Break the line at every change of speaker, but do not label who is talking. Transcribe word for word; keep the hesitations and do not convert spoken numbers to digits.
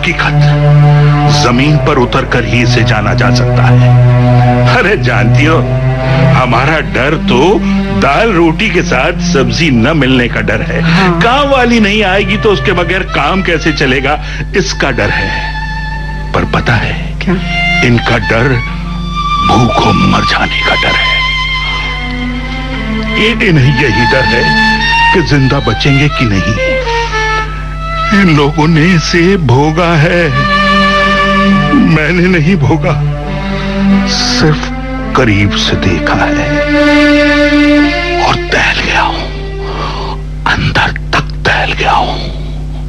हकीकत जमीन पर उतरकर ही इसे जाना जा सकता है। अरे जानती हो, हमारा डर तो दाल रोटी के साथ सब्जी न मिलने का डर है। हाँ। काम वाली नहीं आएगी तो उसके बगैर काम कैसे चलेगा, इसका डर है। पर पता है क्या? इनका डर भूखों मर जाने का डर है। इन्हें यही डर है कि जिंदा बचेंगे कि नहीं। इन लोगों ने इसे भोगा है, मैंने नहीं भोगा, सिर्फ करीब से देखा है और दहल गया हूं, अंदर तक दहल गया हूं।